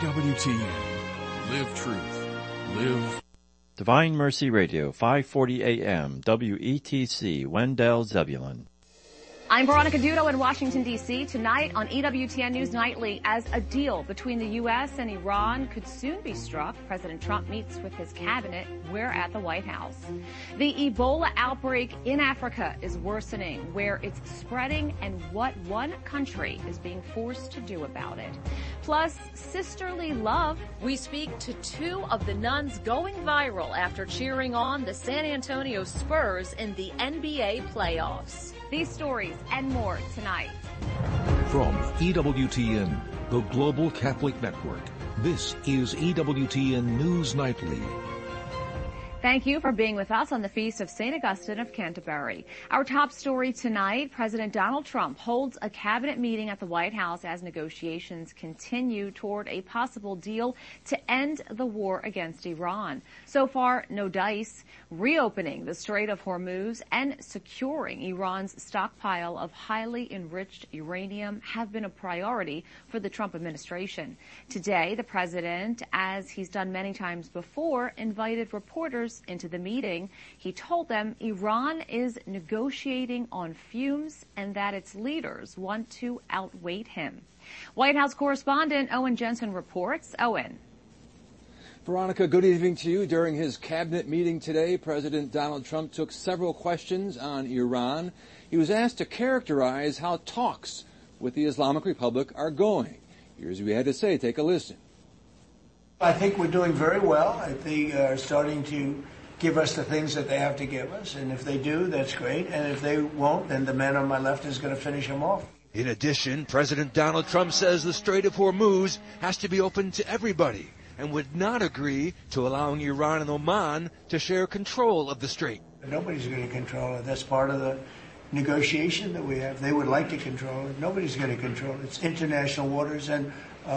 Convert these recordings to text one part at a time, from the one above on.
EWTN. Live truth. Live. Divine Mercy Radio, 540 AM, WETC, Wendell, Zebulon. I'm Veronica Dudo in Washington, D.C. Tonight on EWTN News Nightly, as a deal between the U.S. and Iran could soon be struck, President Trump meets with his cabinet. We're at the White House. The Ebola outbreak in Africa is worsening, where it's spreading and what one country is being forced to do about it. Plus, sisterly love. We speak to two of the nuns going viral after cheering on the San Antonio Spurs in the NBA playoffs. These stories and more tonight. From EWTN, the Global Catholic Network, this is EWTN News Nightly. Thank you for being with us on the Feast of St. Augustine of Canterbury. Our top story tonight, President Donald Trump holds a cabinet meeting at the White House as negotiations continue toward a possible deal to end the war against Iran. So far, no dice. Reopening the Strait of Hormuz and securing Iran's stockpile of highly enriched uranium have been a priority for the Trump administration. Today, the president, as he's done many times before, invited reporters into the meeting. He told them Iran is negotiating on fumes and that its leaders want to outweight him. White House correspondent Owen Jensen reports. Owen. Veronica, good evening to you. During his cabinet meeting today, President Donald Trump took several questions on Iran. He was asked to characterize how talks with the Islamic Republic are going. Here's what he had to say. Take a listen. I think we're doing very well. I think they're starting to give us the things that they have to give us. And if they do, that's great. And if they won't, then the man on my left is going to finish them off. In addition, President Donald Trump says the Strait of Hormuz has to be open to everybody and would not agree to allowing Iran and Oman to share control of the strait. Nobody's going to control it. That's part of the negotiation that we have. They would like to control it. Nobody's going to control it. It's international waters, and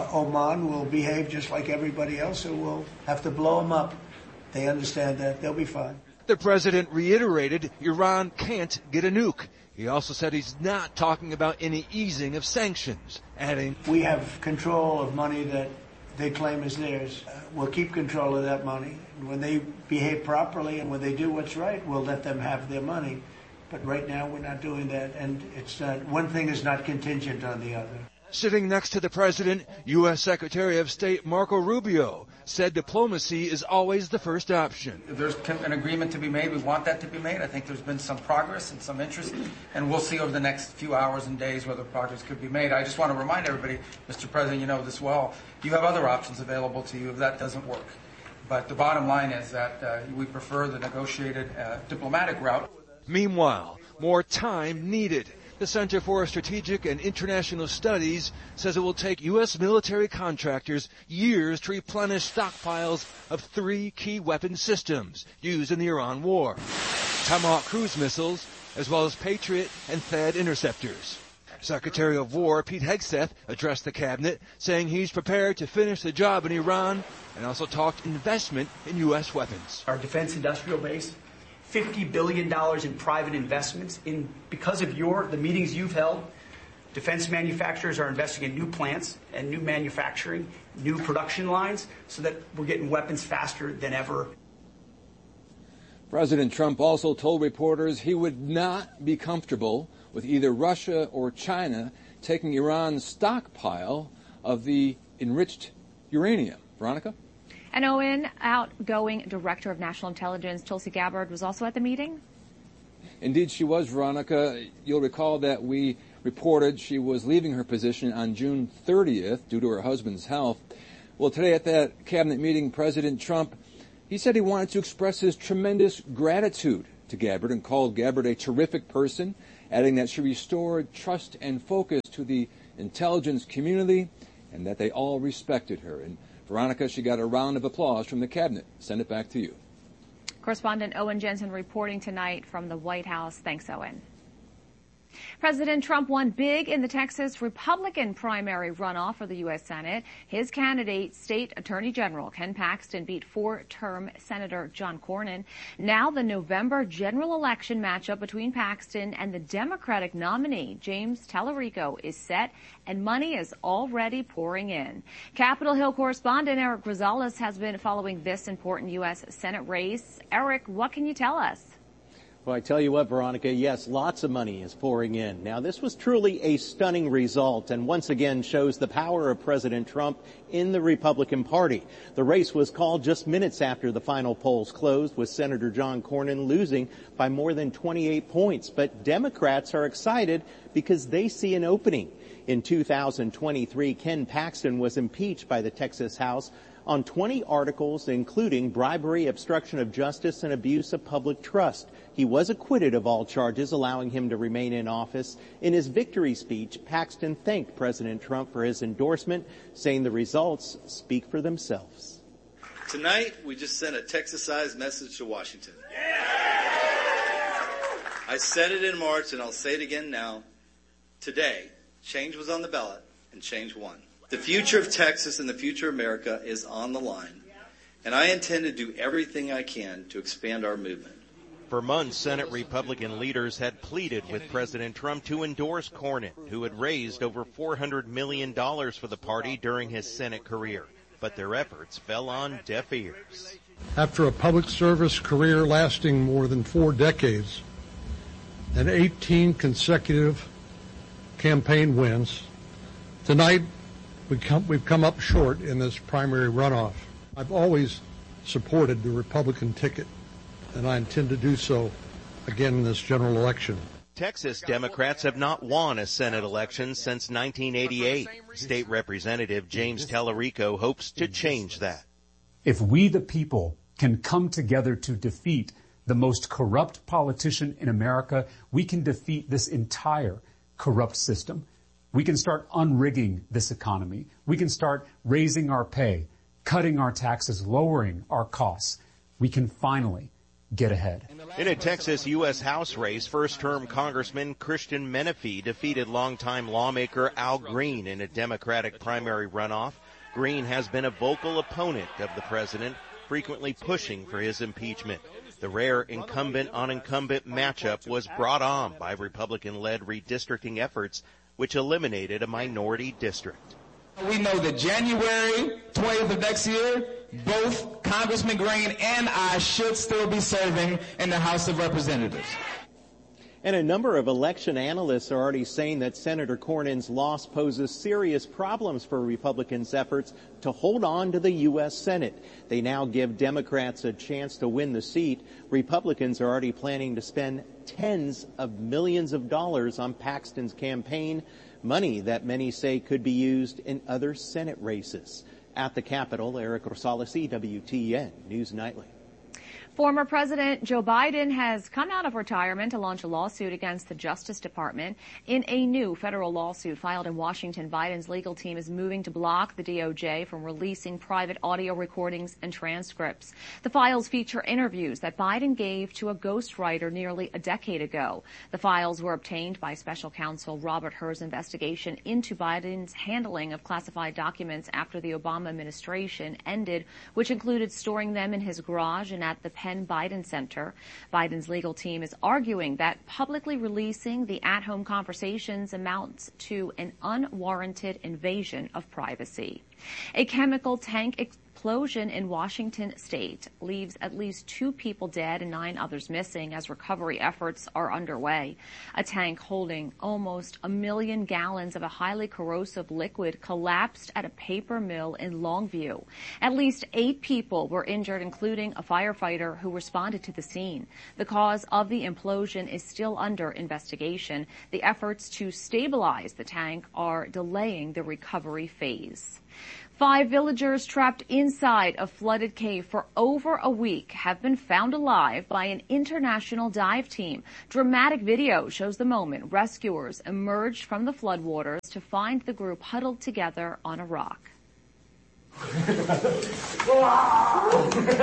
Oman will behave just like everybody else, so we'll have to blow them up. They understand that. They'll be fine. The president reiterated Iran can't get a nuke. He also said he's not talking about any easing of sanctions, adding, "We have control of money that they claim is theirs. We'll keep control of that money. When they behave properly and when they do what's right, we'll let them have their money. But right now, we're not doing that, and it's not, one thing is not contingent on the other." Sitting next to the president, U.S. Secretary of State Marco Rubio said diplomacy is always the first option. If there's an agreement to be made, we want that to be made. I think there's been some progress and some interest, and we'll see over the next few hours and days whether progress could be made. I just want to remind everybody, Mr. President, you know this well, you have other options available to you if that doesn't work. But the bottom line is that we prefer the negotiated diplomatic route. Meanwhile, more time needed. The Center for Strategic and International Studies says it will take U.S. military contractors years to replenish stockpiles of 3 key weapon systems used in the Iran war: Tomahawk cruise missiles, as well as Patriot and THAAD interceptors. Secretary of War Pete Hegseth addressed the cabinet, saying he's prepared to finish the job in Iran, and also talked investment in U.S. weapons. Our defense industrial base, $50 billion in private investments. Because of the meetings you've held, defense manufacturers are investing in new plants and new manufacturing, new production lines, so that we're getting weapons faster than ever. President Trump also told reporters he would not be comfortable with either Russia or China taking Iran's stockpile of the enriched uranium. Veronica? And Owen, outgoing Director of National Intelligence Tulsi Gabbard was also at the meeting? Indeed, she was, Veronica. You'll recall that we reported she was leaving her position on June 30th due to her husband's health. Well, today at that cabinet meeting, President Trump, he said he wanted to express his tremendous gratitude to Gabbard and called Gabbard a terrific person, adding that she restored trust and focus to the intelligence community and that they all respected her. And Veronica, she got a round of applause from the cabinet. Send it back to you. Correspondent Owen Jensen reporting tonight from the White House. Thanks, Owen. President Trump won big in the Texas Republican primary runoff for the U.S. Senate. His candidate, State Attorney General Ken Paxton, beat four-term Senator John Cornyn. Now the November general election matchup between Paxton and the Democratic nominee, James Tallarico, is set, and money is already pouring in. Capitol Hill correspondent Eric Rosales has been following this important U.S. Senate race. Eric, what can you tell us? Well, I tell you what, Veronica, yes, lots of money is pouring in. Now, this was truly a stunning result and once again shows the power of President Trump in the Republican Party. The race was called just minutes after the final polls closed, with Senator John Cornyn losing by more than 28 points. But Democrats are excited because they see an opening. In 2023, Ken Paxton was impeached by the Texas House on 20 articles, including bribery, obstruction of justice, and abuse of public trust. He was acquitted of all charges, allowing him to remain in office. In his victory speech, Paxton thanked President Trump for his endorsement, saying the results speak for themselves. Tonight, we just sent a Texas-sized message to Washington. I said it in March, and I'll say it again now. Today, change was on the ballot, and change won. The future of Texas and the future of America is on the line, and I intend to do everything I can to expand our movement. For months, Senate Republican leaders had pleaded with President Trump to endorse Cornyn, who had raised over $400 million for the party during his Senate career. But their efforts fell on deaf ears. After a public service career lasting more than 4 decades and 18 consecutive campaign wins, tonight we've come up short in this primary runoff. I've always supported the Republican ticket, and I intend to do so again in this general election. Texas Democrats have not won a Senate election since 1988. State Representative James Tallarico hopes to change that. If we, the people, can come together to defeat the most corrupt politician in America, we can defeat this entire corrupt system. We can start unrigging this economy. We can start raising our pay, cutting our taxes, lowering our costs. We can finally get ahead. In a Texas U.S. House race, first-term Congressman Christian Menefee defeated longtime lawmaker Al Green in a Democratic primary runoff. Green has been a vocal opponent of the president, frequently pushing for his impeachment. The rare incumbent-on-incumbent matchup was brought on by Republican-led redistricting efforts, which eliminated a minority district. We know that January 20th of next year, both Congressman Green and I should still be serving in the House of Representatives. And a number of election analysts are already saying that Senator Cornyn's loss poses serious problems for Republicans' efforts to hold on to the U.S. Senate. They now give Democrats a chance to win the seat. Republicans are already planning to spend tens of millions of dollars on Paxton's campaign, money that many say could be used in other Senate races. At the Capitol, Eric Rosales, EWTN News Nightly. Former President Joe Biden has come out of retirement to launch a lawsuit against the Justice Department. In a new federal lawsuit filed in Washington, Biden's legal team is moving to block the DOJ from releasing private audio recordings and transcripts. The files feature interviews that Biden gave to a ghostwriter nearly a decade ago. The files were obtained by special counsel Robert Hur's investigation into Biden's handling of classified documents after the Obama administration ended, which included storing them in his garage and at the Penn Biden Center. Biden's legal team is arguing that publicly releasing the at-home conversations amounts to an unwarranted invasion of privacy. A chemical tank explosion in Washington state leaves at least 2 people dead and 9 others missing as recovery efforts are underway. A tank holding almost 1 million gallons of a highly corrosive liquid collapsed at a paper mill in Longview. At least 8 people were injured, including a firefighter who responded to the scene. The cause of the implosion is still under investigation. The efforts to stabilize the tank are delaying the recovery phase. 5 villagers trapped inside a flooded cave for over a week have been found alive by an international dive team. Dramatic video shows the moment rescuers emerged from the floodwaters to find the group huddled together on a rock.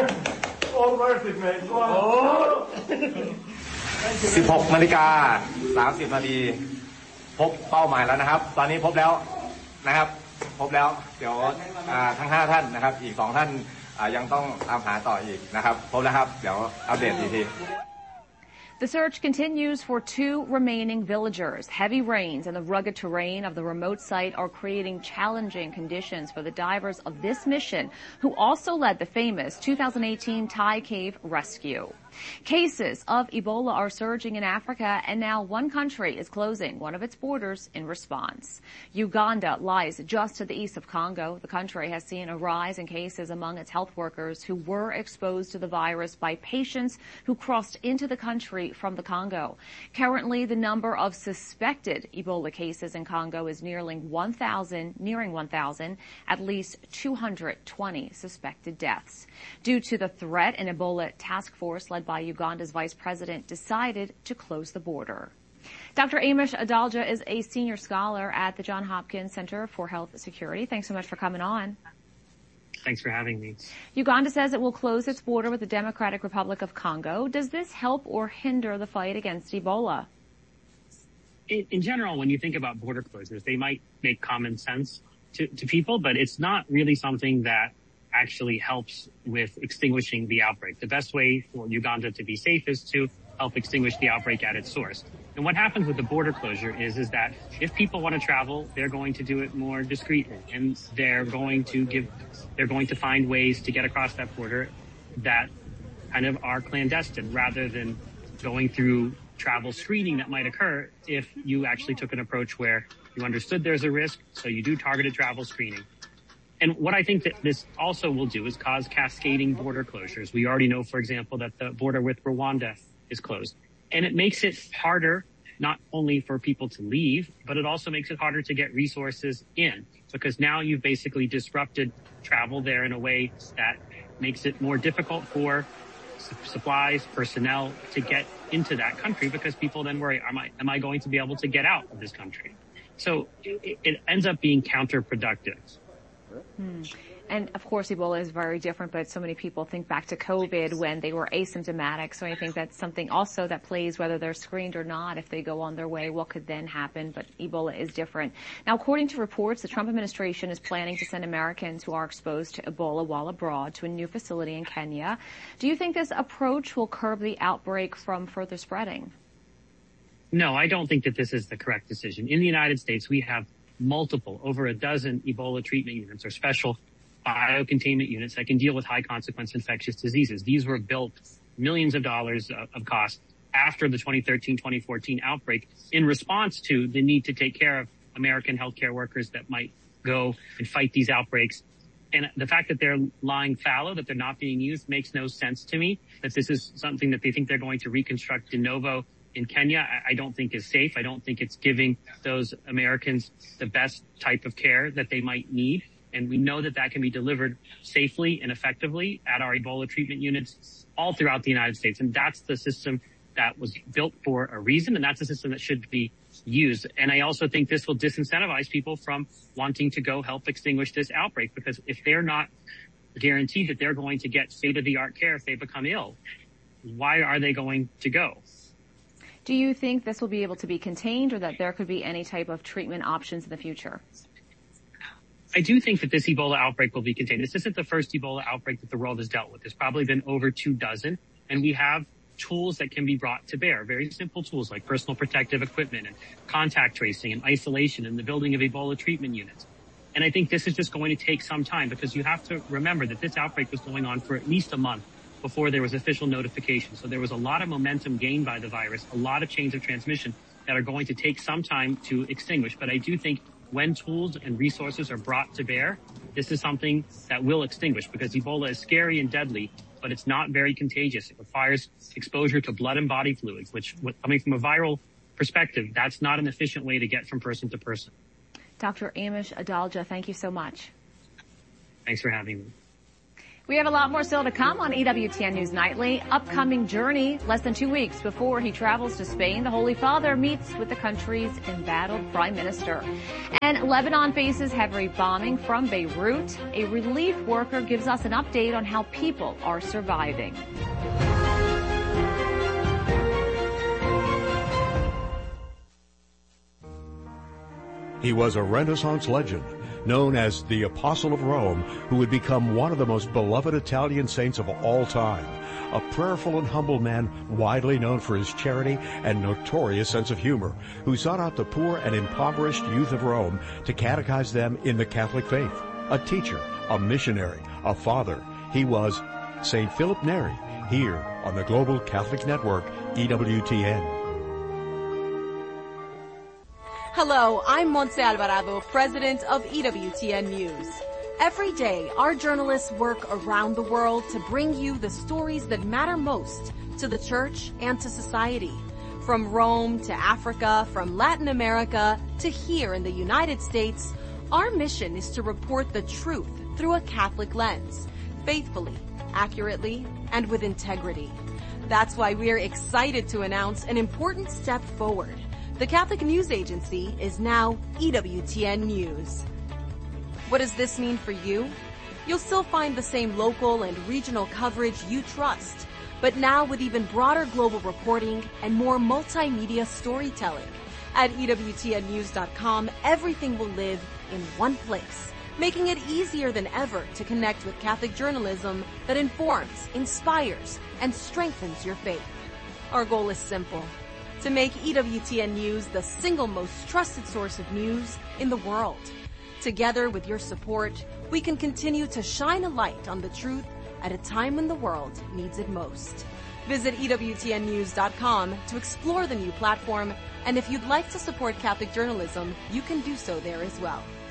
16 นาฬิกา 30 นาทีพบเป้าหมายแล้วนะครับตอนนี้พบแล้วนะครับพบแล้วเดี๋ยวทั้ง5ท่านนะครับอีก2ท่านยังต้องตามหาต่ออีกนะครับพบแล้วครับเดี๋ยวอัปเดตอีกที The search continues for 2 remaining villagers. Heavy rains and the rugged terrain of the remote site are creating challenging conditions for the divers of this mission, who also led the famous 2018 Thai cave rescue. Cases of Ebola are surging in Africa, and now one country is closing one of its borders in response. Uganda lies just to the east of Congo. The country has seen a rise in cases among its health workers who were exposed to the virus by patients who crossed into the country from the Congo. Currently, the number of suspected Ebola cases in Congo is nearing 1,000, at least 220 suspected deaths. Due to the threat, an Ebola task force led by Uganda's vice president decided to close the border. Dr. Amish Adalja is a senior scholar at the Johns Hopkins Center for Health Security. Thanks so much for coming on. Thanks for having me. Uganda says it will close its border with the Democratic Republic of Congo. Does this help or hinder the fight against Ebola? In general, when you think about border closures, they might make common sense to people, but it's not really something that actually helps with extinguishing the outbreak. The best way for Uganda to be safe is to help extinguish the outbreak at its source. And what happens with the border closure is that if people want to travel, they're going to do it more discreetly, and they're going to find ways to get across that border that kind of are clandestine, rather than going through travel screening that might occur if you actually took an approach where you understood there's a risk, so you do targeted travel screening. And what I think that this also will do is cause cascading border closures. We already know, for example, that the border with Rwanda is closed. And it makes it harder not only for people to leave, but it also makes it harder to get resources in, because now you've basically disrupted travel there in a way that makes it more difficult for supplies, personnel to get into that country, because people then worry, am I going to be able to get out of this country? So it ends up being counterproductive. And of course, Ebola is very different, but so many people think back to COVID when they were asymptomatic. So I think that's something also that plays, whether they're screened or not. If they go on their way, what could then happen? But Ebola is different. Now, according to reports, the Trump administration is planning to send Americans who are exposed to Ebola while abroad to a new facility in Kenya. Do you think this approach will curb the outbreak from further spreading? No, I don't think that this is the correct decision. In the United States, we have over a dozen Ebola treatment units or special biocontainment units that can deal with high consequence infectious diseases. These were built millions of dollars of cost after the 2013-2014 outbreak in response to the need to take care of American healthcare workers that might go and fight these outbreaks. And the fact that they're lying fallow, that they're not being used, makes no sense to me. That this is something that they think they're going to reconstruct de novo in Kenya, I don't think is safe. I don't think it's giving those Americans the best type of care that they might need. And we know that that can be delivered safely and effectively at our Ebola treatment units all throughout the United States. And that's the system that was built for a reason, and that's a system that should be used. And I also think this will disincentivize people from wanting to go help extinguish this outbreak, because if they're not guaranteed that they're going to get state-of-the-art care if they become ill, why are they going to go? Do you think this will be able to be contained, or that there could be any type of treatment options in the future? I do think that this Ebola outbreak will be contained. This isn't the first Ebola outbreak that the world has dealt with. There's probably been over 24, and we have tools that can be brought to bear, very simple tools like personal protective equipment and contact tracing and isolation and the building of Ebola treatment units. And I think this is just going to take some time, because you have to remember that this outbreak was going on for at least a month before there was official notification. So there was a lot of momentum gained by the virus, a lot of chains of transmission that are going to take some time to extinguish. But I do think when tools and resources are brought to bear, this is something that will extinguish, because Ebola is scary and deadly, but it's not very contagious. It requires exposure to blood and body fluids, which, coming from a viral perspective, that's not an efficient way to get from person to person. Dr. Amish Adalja, thank you so much. Thanks for having me. We have a lot more still to come on EWTN News Nightly. Upcoming journey, less than 2 weeks before he travels to Spain, the Holy Father meets with the country's embattled prime minister. And Lebanon faces heavy bombing from Beirut. A relief worker gives us an update on how people are surviving. He was a Renaissance legend, known as the Apostle of Rome, who would become one of the most beloved Italian saints of all time. A prayerful and humble man, widely known for his charity and notorious sense of humor, who sought out the poor and impoverished youth of Rome to catechize them in the Catholic faith. A teacher, a missionary, a father. He was St. Philip Neri, here on the Global Catholic Network, EWTN. Hello, I'm Montse Alvarado, president of EWTN News. Every day, our journalists work around the world to bring you the stories that matter most to the church and to society. From Rome to Africa, from Latin America to here in the United States, our mission is to report the truth through a Catholic lens, faithfully, accurately, and with integrity. That's why we're excited to announce an important step forward. The Catholic News Agency is now EWTN News. What does this mean for you? You'll still find the same local and regional coverage you trust, but now with even broader global reporting and more multimedia storytelling. At EWTNnews.com, everything will live in one place, making it easier than ever to connect with Catholic journalism that informs, inspires, and strengthens your faith. Our goal is simple: to make EWTN News the single most trusted source of news in the world. Together with your support, we can continue to shine a light on the truth at a time when the world needs it most. Visit EWTNnews.com to explore the new platform, and if you'd like to support Catholic journalism, you can do so there as well.